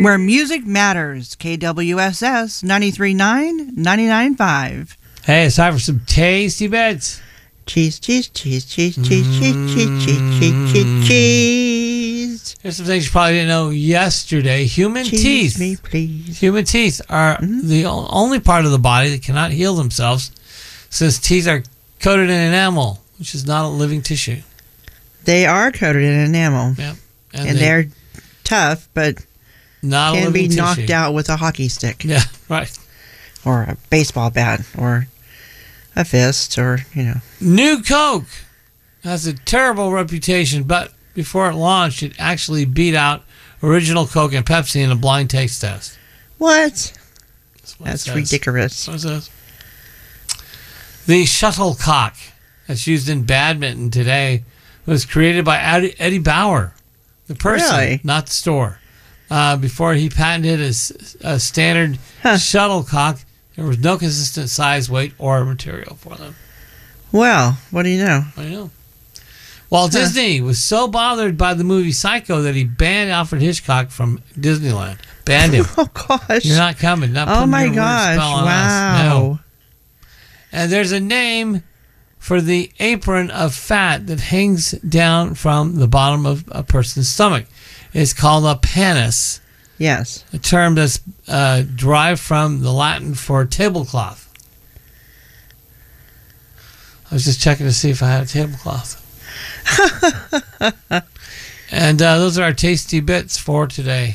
Where music matters. KWSS 93.9, 99.5. Hey, it's time for some tasty bits. Cheese, cheese, cheese, cheese, cheese, cheese, cheese, cheese, cheese, cheese, cheese. Here's some things you probably didn't know yesterday. Human teeth. Me, please. Human teeth are the only part of the body that cannot heal themselves, since teeth are coated in enamel, which is not a living tissue. They are coated in enamel. Yep. And they're tough, but not can be tissue. knocked out with a hockey stick. Yeah, right. Or a baseball bat, or a fist, or, New Coke has a terrible reputation, but before it launched, it actually beat out original Coke and Pepsi in a blind taste test. What? That's ridiculous. What it says. The shuttlecock that's used in badminton today was created by Eddie Bauer, the person, Really? not the store. Before he patented a standard shuttlecock, there was no consistent size, weight, or material for them. Well, what do you know? I know. Walt Disney was so bothered by the movie Psycho that he banned Alfred Hitchcock from Disneyland. Banned him. Oh, gosh. You're not coming. Not putting my your weird gosh. spell on us. Wow. No. And there's a name for the apron of fat that hangs down from the bottom of a person's stomach. It's called a pannus. Yes. A term that's derived from the Latin for tablecloth. I was just checking to see if I had a tablecloth. And those are our tasty bits for today.